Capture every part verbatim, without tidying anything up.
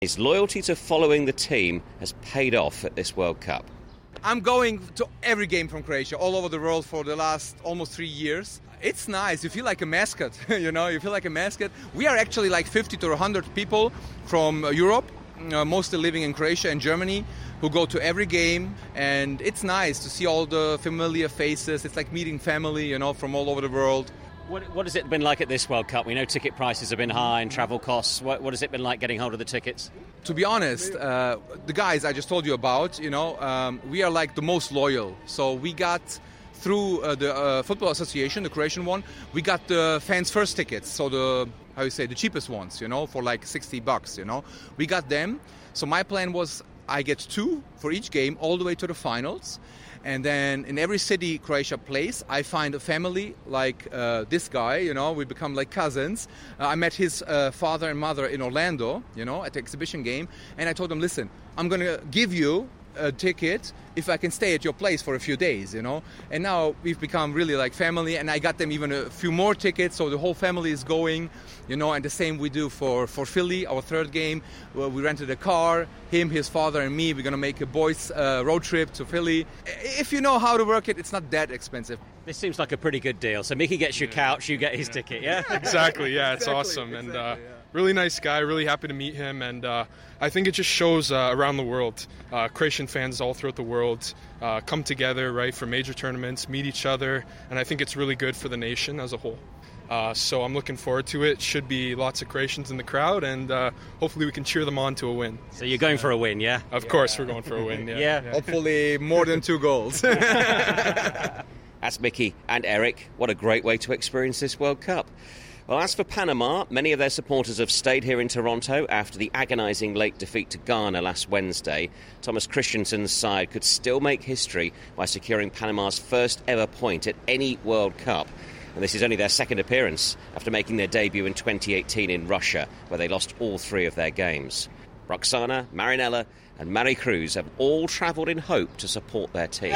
His loyalty to following the team has paid off at this World Cup. I'm going to every game from Croatia, all over the world for the last almost three years. It's nice. You feel like a mascot, you know, you feel like a mascot. We are actually like fifty to one hundred people from Europe, uh, mostly living in Croatia and Germany, who go to every game. And it's nice to see all the familiar faces. It's like meeting family, you know, from all over the world. What, what has it been like at this World Cup? We know ticket prices have been high and travel costs. What, what has it been like getting hold of the tickets? To be honest, uh, the guys I just told you about, you know, um, we are like the most loyal. So we got through uh, the uh, Football Association, the Croatian one, we got the fans first tickets. So the, how you say, the cheapest ones, you know, for like sixty bucks, you know. We got them. So my plan was I get two for each game all the way to the finals. And then in every city Croatia plays, I find a family like uh, this guy, you know, we become like cousins. Uh, I met his uh, father and mother in Orlando, you know, at the exhibition game. And I told them, listen, I'm going to give you a ticket if I can stay at your place for a few days, you know. And now we've become really like family, and I got them even a few more tickets, so the whole family is going, you know. And the same we do for, for Philly, our third game. Well, we rented a car, him, his father, and me. We're going to make a boys' uh, road trip to Philly. If you know how to work it, it's not that expensive. This seems like a pretty good deal. So Mickey gets your couch, you get his yeah. ticket, yeah? Exactly, yeah, it's exactly, awesome. Exactly, and uh, yeah. Really nice guy, really happy to meet him. And uh, I think it just shows uh, around the world, uh, Croatian fans all throughout the world uh, come together, right, for major tournaments, meet each other. And I think it's really good for the nation as a whole. Uh, so I'm looking forward to it. Should be lots of Croatians in the crowd, and uh, hopefully we can cheer them on to a win. So you're going for a win, yeah? Of yeah. course we're going for a win, yeah. yeah. yeah. Hopefully more than two goals. That's Mickey and Eric. What a great way to experience this World Cup. Well, as for Panama, many of their supporters have stayed here in Toronto after the agonising late defeat to Ghana last Wednesday. Thomas Christensen's side could still make history by securing Panama's first ever point at any World Cup. And this is only their second appearance after making their debut in twenty eighteen in Russia, where they lost all three of their games. Roxana, Marinella and Mari Cruz have all travelled in hope to support their team.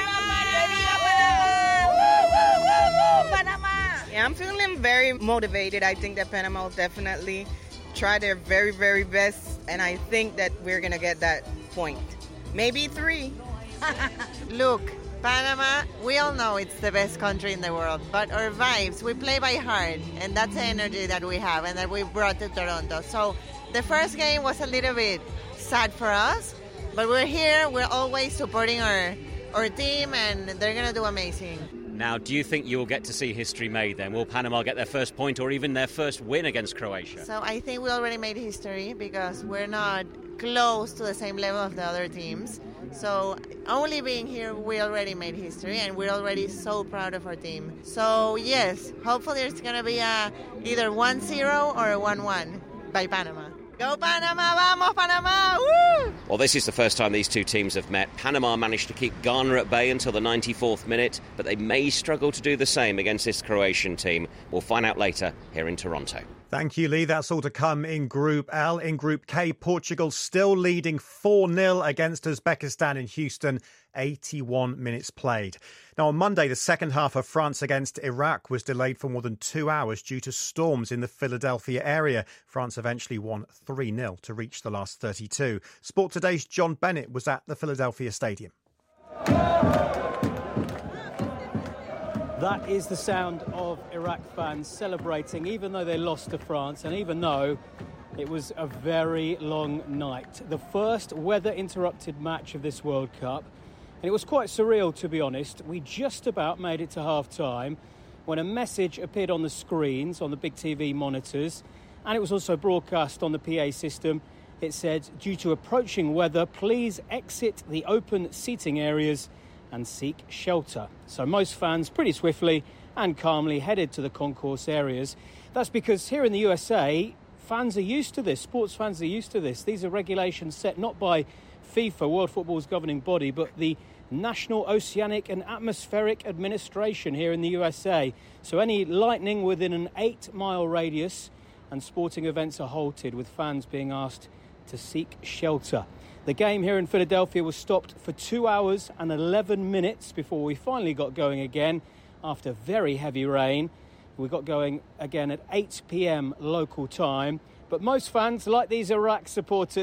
I'm feeling very motivated. I think that Panama will definitely try their very, very best, and I think that we're going to get that point. Maybe three. Look, Panama, we all know it's the best country in the world, but our vibes, we play by heart, and that's the energy that we have and that we brought to Toronto. So the first game was a little bit sad for us, but we're here, we're always supporting our, our team, and they're going to do amazing. Now, do you think you will get to see history made then? Will Panama get their first point or even their first win against Croatia? So I think we already made history because we're not close to the same level of the other teams. So only being here, we already made history, and we're already so proud of our team. So yes, hopefully it's going to be a, either one zero or a one one by Panama. Go Panama, vamos Panama, woo! Well, this is the first time these two teams have met. Panama managed to keep Ghana at bay until the ninety-fourth minute, but they may struggle to do the same against this Croatian team. We'll find out later here in Toronto. Thank you, Lee. That's all to come in Group L. In Group K, Portugal still leading four nil against Uzbekistan in Houston, eighty-one minutes played. Now, on Monday, the second half of France against Iraq was delayed for more than two hours due to storms in the Philadelphia area. France eventually won three nil to reach the last thirty-two. Sport Today's John Bennett was at the Philadelphia Stadium. That is the sound of Iraq fans celebrating, even though they lost to France, and even though it was a very long night. The first weather-interrupted match of this World Cup. And it was quite surreal, to be honest. We just about made it to half-time when a message appeared on the screens, on the big T V monitors, and it was also broadcast on the P A system. It said, due to approaching weather, please exit the open seating areas and seek shelter. So most fans pretty swiftly and calmly headed to the concourse areas. That's because here in the U S A, fans are used to this. Sports fans are used to this. These are regulations set not by FIFA, World Football's governing body, but the National Oceanic and Atmospheric Administration here in the U S A. So any lightning within an eight-mile radius and sporting events are halted, with fans being asked to seek shelter. The game here in Philadelphia was stopped for two hours and eleven minutes before we finally got going again after very heavy rain. We got going again at eight p.m. local time. But most fans, like these Iraq supporters,